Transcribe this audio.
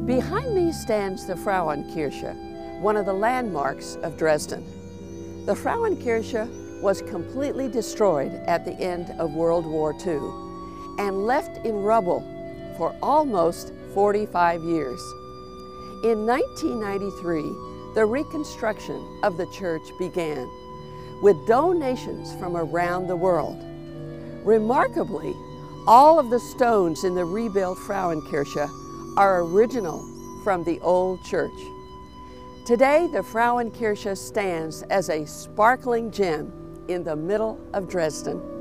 Behind me stands the Frauenkirche, one of the landmarks of Dresden. The Frauenkirche was completely destroyed at the end of World War II and left in rubble for almost 45 years. In 1993, the reconstruction of the church began with donations from around the world. Remarkably, all of the stones in the rebuilt Frauenkirche are original from the old church. Today, the Frauenkirche stands as a sparkling gem in the middle of Dresden.